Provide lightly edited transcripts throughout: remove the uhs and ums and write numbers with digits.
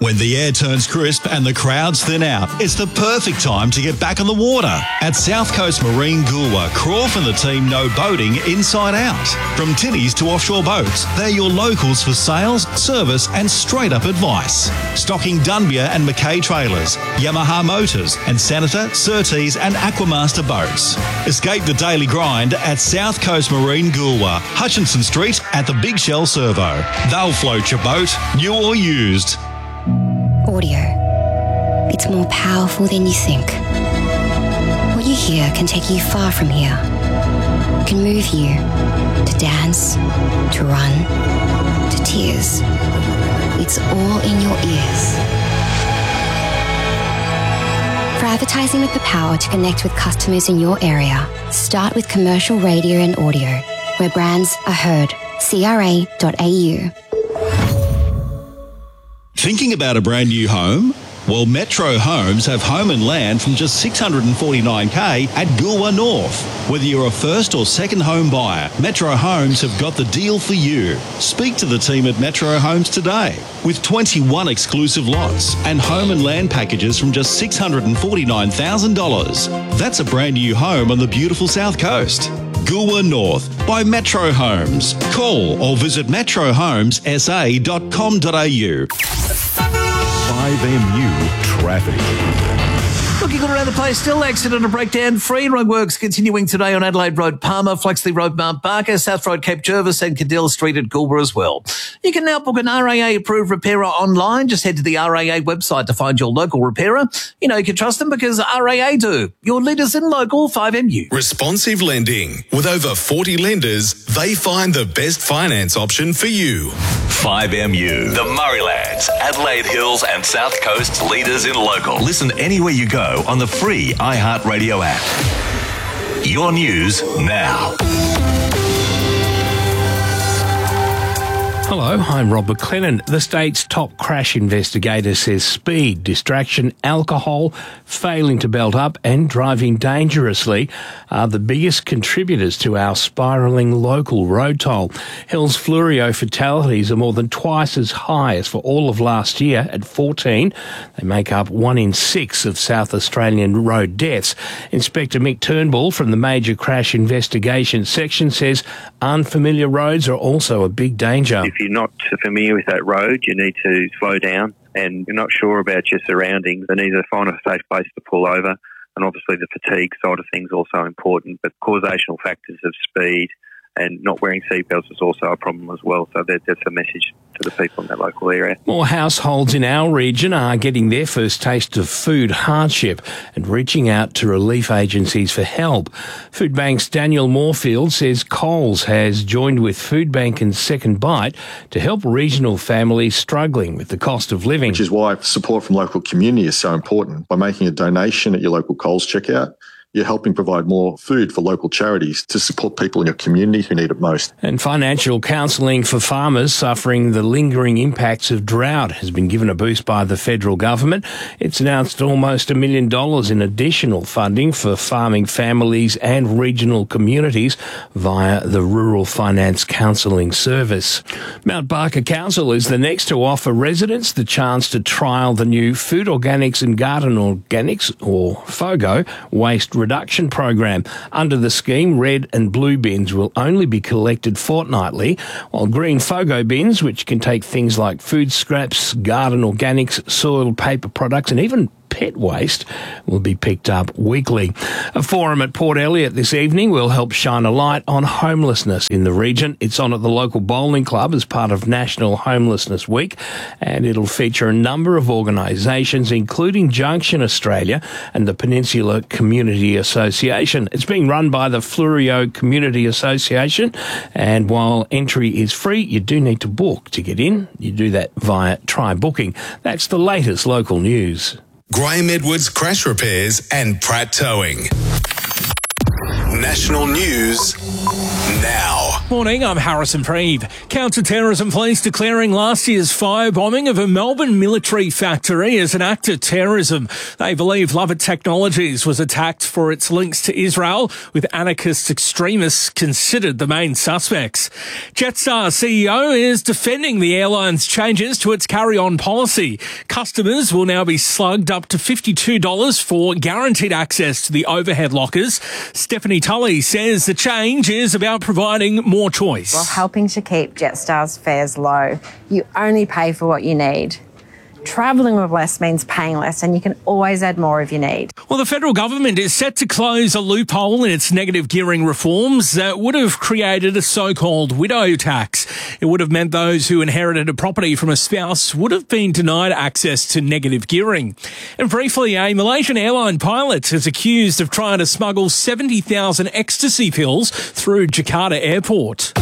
When the air turns crisp and the crowds thin out, it's the perfect time to get back on the water. At South Coast Marine Goolwa, Croft and the team know boating inside out. From tinnies to offshore boats, they're your locals for sales, service and straight-up advice. Stocking Dunbia and Mackay trailers, Yamaha motors and Senator, Surtees and Aquamaster boats. Escape the daily grind at South Coast Marine Goolwa, Hutchinson Street at the Big Shell Servo. They'll float your boat, new or used. Audio. It's more powerful than you think. What you hear can take you far from here. Can move you to dance, to run, to tears. It's all in your ears. For advertising with the power to connect with customers in your area, start with commercial radio and audio, where brands are heard. CRA.au. Thinking about a brand new home? Well, Metro Homes have home and land from just $649K at Goolwa North. Whether you're a first or second home buyer, Metro Homes have got the deal for you. Speak to the team at Metro Homes today. With 21 exclusive lots and home and land packages from just $649,000. That's a brand new home on the beautiful South Coast. Goolwa North by Metro Homes. Call or visit metrohomessa.com.au. 5MU Traffic. Looking good around the place still. Accident and breakdown. Free roadworks continuing today on Adelaide Road, Palmer, Flaxley Road, Mount Barker, South Road, Cape Jervis and Cadell Street at Goolwa as well. You can now book an RAA approved repairer online. Just head to the RAA website to find your local repairer. You know you can trust them because RAA do. Your leaders in local 5MU. Responsive lending. With over 40 lenders, they find the best finance option for you. 5MU, the Murraylands, Adelaide Hills and South Coast's leaders in local. Listen anywhere you go on the free iHeartRadio app. Your news now. Hello, I'm Rob McLennan. The state's top crash investigator says speed, distraction, alcohol, failing to belt up and driving dangerously are the biggest contributors to our spiralling local road toll. Hills Fluorio fatalities are more than twice as high as for all of last year at 14. They make up 1 in 6 of South Australian road deaths. Inspector Mick Turnbull from the Major Crash Investigation Section says unfamiliar roads are also a big danger. If you're not familiar with that road, you need to slow down, and you're not sure about your surroundings, then either find a safe place to pull over, and obviously the fatigue side of things is also important, but causational factors of speed and not wearing seatbelts is also a problem as well. So that's a message to the people in that local area. More households in our region are getting their first taste of food hardship and reaching out to relief agencies for help. Foodbank's Daniel Moorfield says Coles has joined with Foodbank and Second Bite to help regional families struggling with the cost of living. Which is why support from local community is so important. By making a donation at your local Coles checkout, you're helping provide more food for local charities to support people in your community who need it most. And financial counselling for farmers suffering the lingering impacts of drought has been given a boost by the federal government. It's announced almost $1 million in additional funding for farming families and regional communities via the Rural Finance Counselling Service. Mount Barker Council is the next to offer residents the chance to trial the new Food Organics and Garden Organics, or FOGO, waste reduction program. Under the scheme, red and blue bins will only be collected fortnightly, while green FOGO bins, which can take things like food scraps, garden organics, soil, paper products and even pet waste, will be picked up weekly. A forum at Port Elliot this evening will help shine a light on homelessness in the region. It's on at the local bowling club as part of National Homelessness Week, and it'll feature a number of organisations, including Junction Australia and the Peninsula Community Association. It's being run by the Fluorio Community Association, and while entry is free, you do need to book to get in. You do that via Try Booking. That's the latest local news. Graham Edwards Crash Repairs and Pratt Towing. National news now. Morning, I'm Harrison Preeve. Counter-terrorism police declaring last year's firebombing of a Melbourne military factory as an act of terrorism. They believe Lovett Technologies was attacked for its links to Israel, with anarchist extremists considered the main suspects. Jetstar CEO is defending the airline's changes to its carry-on policy. Customers will now be slugged up to $52 for guaranteed access to the overhead lockers. Stephanie Tully says the change is about providing more choice. Well, helping to keep Jetstar's fares low. You only pay for what you need. Travelling with less means paying less, and you can always add more if you need. Well, the federal government is set to close a loophole in its negative gearing reforms that would have created a so-called widow tax. It would have meant those who inherited a property from a spouse would have been denied access to negative gearing. And briefly, a Malaysian airline pilot is accused of trying to smuggle 70,000 ecstasy pills through Jakarta Airport.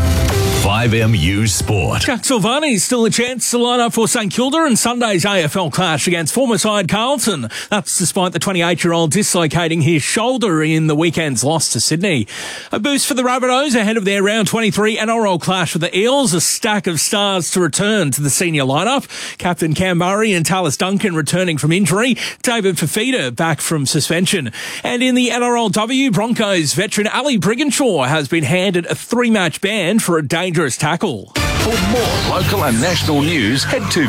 5MU Sport. Jack Silvani's still a chance to line up for St Kilda in Sunday's AFL clash against former side Carlton. That's despite the 28-year-old dislocating his shoulder in the weekend's loss to Sydney. A boost for the Rabbitohs ahead of their round 23 NRL clash with the Eels. A stack of stars to return to the senior lineup. Captain Cam Murray and Tallis Duncan returning from injury. David Fifita back from suspension. And in the NRLW, Broncos veteran Ali Brigginshaw has been handed a 3-match ban for a dangerous tackle. For more local and national news, head to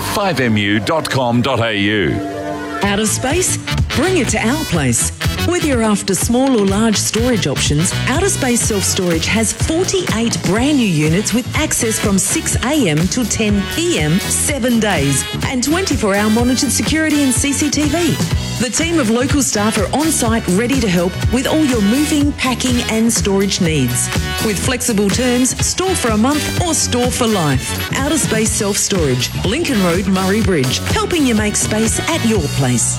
5mu.com.au. Out of space? Bring it to our place. Whether you're after small or large storage options, Outer Space Self-Storage has 48 brand new units with access from 6 a.m. till 10 p.m. 7 days and 24-hour monitored security and CCTV. The team of local staff are on site ready to help with all your moving, packing and storage needs. With flexible terms, store for a month or store for life. Outer Space Self-Storage, Lincoln Road, Murray Bridge, helping you make space at your place.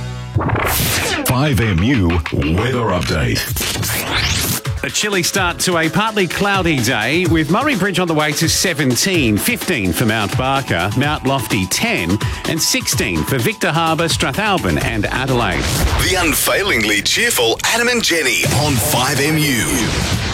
5MU Weather Update. A chilly start to a partly cloudy day with Murray Bridge on the way to 17, 15 for Mount Barker, Mount Lofty 10 and 16 for Victor Harbour, Strathalbyn and Adelaide. The unfailingly cheerful Adam and Jenny on 5MU.